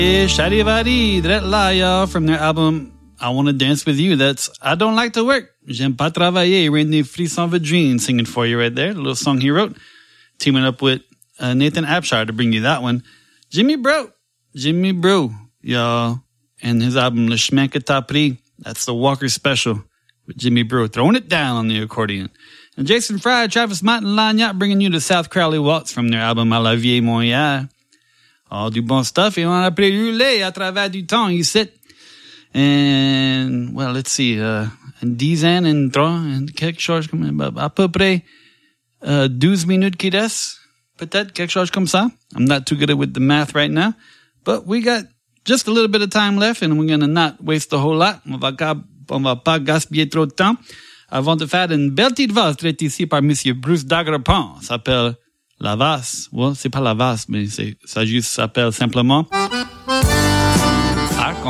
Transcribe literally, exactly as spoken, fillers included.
Charivari, Dret Laya from their album I Want to Dance With You. That's I Don't Like to Work. J'aime pas travailler. Randy Frisson Vadrine singing for you right there. The little song he wrote. Teaming up with uh, Nathan Abshire to bring you that one. Jimmy Bro. Jimmy Bro, y'all. And his album Le Chemin que t'as pris. That's the Walker Special with Jimmy Bro throwing it down on the accordion. And Jason Fry, Travis Martin, Lagnac bringing you the South Crowley Waltz from their album À la Vieille Montréal. All du bon stuff. Et on a préhulé à travers du temps ici. And, well, let's see. Uh, dix ans and trois, and quelque chose comme, à peu près, uh, douze minutes qui restent. Peut-être quelque chose comme ça. I'm not too good with the math right now. But we got just a little bit of time left, and we're going to not waste a whole lot. On va, on va pas gaspiller trop de temps. Avant de faire une belle petite valse traitée ici par Monsieur Bruce Dagrapon. Ça s'appelle La Valse. Ouais, c'est pas La Valse, mais c'est, ça juste s'appelle simplement